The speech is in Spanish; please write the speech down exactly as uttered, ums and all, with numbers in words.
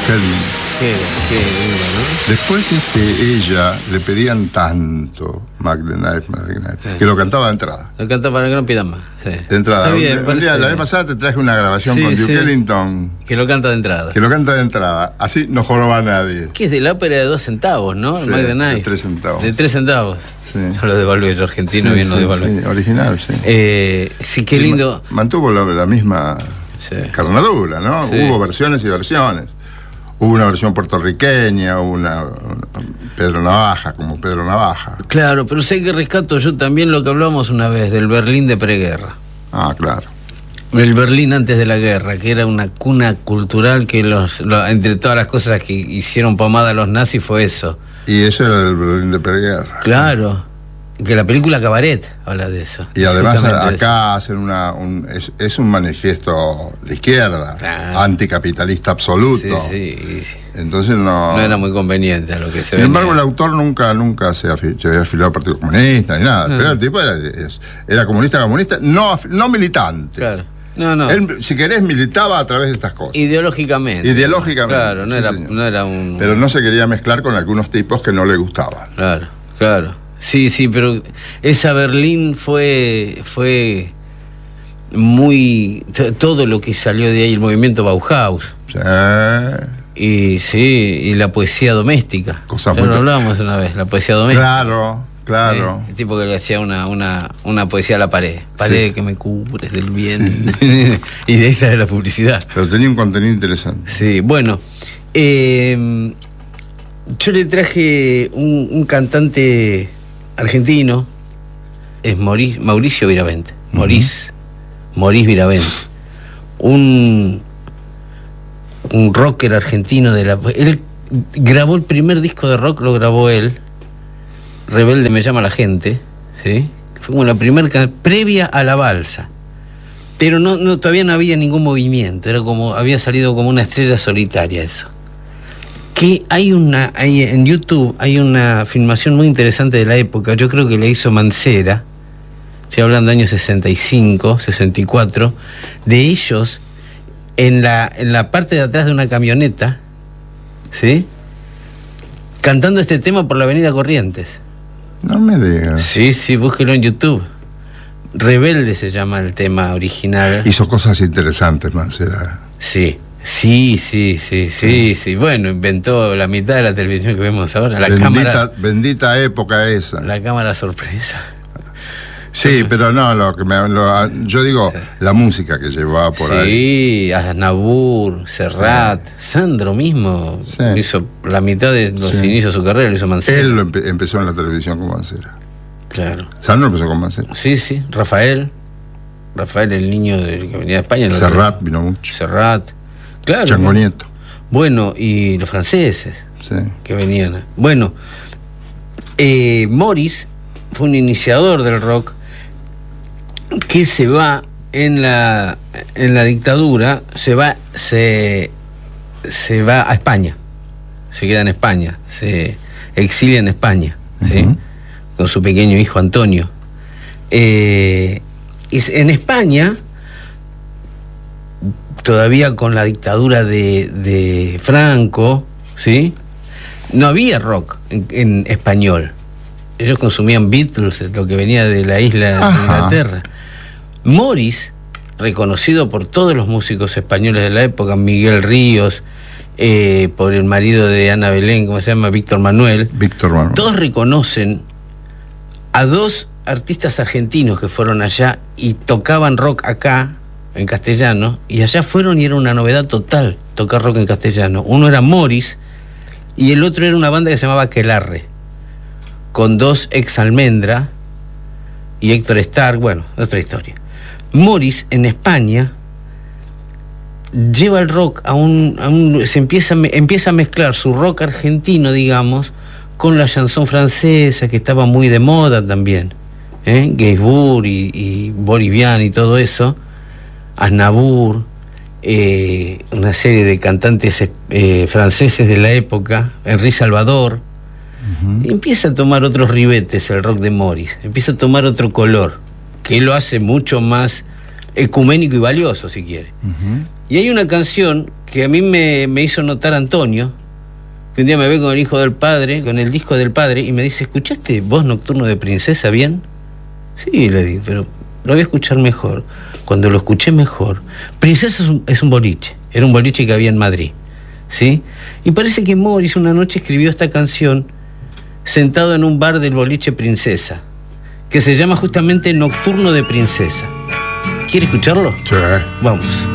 Qué lindo. Qué, qué lindo, ¿no? Después este, ella le pedían tanto Mac the Knife, Mac the Knife, Sí. que lo cantaba de entrada. Lo canta para que no pidan más. Sí. De entrada. Está bien, Un parece día, la vez bien. pasada te traje una grabación Sí, con Duke sí. Ellington, Que lo canta de entrada. que lo canta de entrada. Así no joroba a nadie. Que es de la ópera de dos centavos, ¿no? El Sí, Mac the de Knife. tres centavos. De tres centavos. Sí. Yo lo devalué, yo argentino, Sí, bien lo sí, devalué. sí, original, sí. Eh, sí, qué Y lindo. ma- Mantuvo la, la misma Sí. carnadura, ¿no? Sí. Hubo versiones y versiones. Hubo una versión puertorriqueña, hubo una, una Pedro Navaja, como Pedro Navaja. Claro, pero sé que rescato yo también lo que hablábamos una vez del Berlín de preguerra. Ah, claro. El Berlín antes de la guerra, que era una cuna cultural que los, lo- entre todas las cosas que hicieron pomada a los nazis fue eso. Y eso era el Berlín de preguerra. Claro. Que la película Cabaret habla de eso. Y además Justamente de acá hacen una, un, es, es un manifiesto de izquierda, Claro. anticapitalista absoluto. eso. Sí, sí, sí. Entonces no... No era muy conveniente a lo que se Sin venía. embargo, el autor nunca, nunca se, afi- se había afiliado al Partido Comunista ni nada. Ah. Pero el tipo era, es- era comunista, comunista, no, afi- no militante. Claro. No, no. Él, si querés, militaba a través de estas cosas. Ideológicamente. Ideológicamente, Claro, no, sí, era, señor. no era un... Pero no se quería mezclar con algunos tipos que no le gustaban. Claro, claro. Sí, sí, pero esa Berlín fue fue muy... t- todo lo que salió de ahí, el movimiento Bauhaus. Sí. Y sí, y la poesía doméstica. Cosa Ya muy- lo hablábamos una vez, la poesía doméstica. Claro, claro. ¿Eh? El tipo que le hacía una, una, una poesía a la pared. Pared Sí. que me cubres del bien. Sí, sí, Y de esa es la publicidad. Pero tenía un contenido interesante. Sí, bueno. eh, yo le traje un, un cantante argentino, es Mauricio, Mauricio Viravent. Maurice, Maurice Viravent. Un, un rocker argentino de la... Él grabó el primer disco de rock, lo grabó él. Rebelde me llama la gente, ¿sí? Fue como la primera can- previa a la balsa. Pero no, no, todavía no había ningún movimiento, era como, había salido como una estrella solitaria eso. Que hay una, hay, en YouTube hay una filmación muy interesante de la época, yo creo que la hizo Mancera, estoy hablando de años sesenta y cinco, sesenta y cuatro, de ellos en la, en la parte de atrás de una camioneta, ¿sí? Cantando este tema por la avenida Corrientes. No me digas. Sí, sí, búsquelo en YouTube. Rebelde se llama el tema original. Hizo cosas interesantes, Mancera. Sí, sí, sí, sí, sí, sí. Bueno, inventó la mitad de la televisión que vemos ahora. La bendita, cámara, bendita época esa. la cámara sorpresa. Sí, pero no, lo que me, lo- yo digo, la música que llevaba por ahí. Sí, Aznavour, Serrat, Sandro mismo Sí. hizo la mitad de los Sí. inicios de su carrera, lo hizo Mancera. Él lo empe- empezó en la televisión con Mancera. Claro. Sandro empezó con Mancera. Sí, sí, Rafael. Rafael, el niño de, que venía de España. ¿no? Serrat vino mucho. Serrat. Claro. Chango Nieto. Bueno, y los franceses Sí. que venían. Bueno, eh, Morris fue un iniciador del rock que se va en la en la dictadura, se va se se va a España, se queda en España, se exilia en España, ¿sí? Ujú. Con su pequeño hijo Antonio. Eh, y en España, todavía con la dictadura de, de Franco, ¿sí? No había rock en, en español. Ellos consumían Beatles, lo que venía de la isla Ajá. de Inglaterra. Morris, reconocido por todos los músicos españoles de la época, Miguel Ríos, eh, por el marido de Ana Belén, ¿cómo se llama? Víctor Manuel. Víctor Manuel. Todos reconocen a dos artistas argentinos que fueron allá y tocaban rock acá, en castellano, y allá fueron y era una novedad total tocar rock en castellano. Uno era Morris y el otro era una banda que se llamaba Aquelarre, con dos ex Almendra y Héctor Stark, bueno, otra historia. Morris en España lleva el rock a un, a un se empieza a me- empieza a mezclar su rock argentino, digamos, con la chanson francesa, que estaba muy de moda también, ¿eh? Gainsbourg y, y Boris Vian y todo eso, Aznavour, eh, una serie de cantantes eh, franceses de la época, Henri Salvador. Ujú. Y empieza a tomar otros ribetes el rock de Morris, empieza a tomar otro color, que lo hace mucho más ecuménico y valioso, si quiere. Uh-huh. Y hay una canción que a mí me, me hizo notar Antonio, que un día me ve con el hijo del padre, con el disco del padre, y me dice, ¿escuchaste Voz Nocturno de Princesa bien? Sí, le digo, pero lo voy a escuchar mejor. Cuando lo escuché mejor, Princesa es un, es un boliche, era un boliche que había en Madrid, ¿sí? Y parece que Morris una noche escribió esta canción sentado en un bar del boliche Princesa, que se llama justamente Nocturno de Princesa. ¿Quiere escucharlo? Sí. Vamos.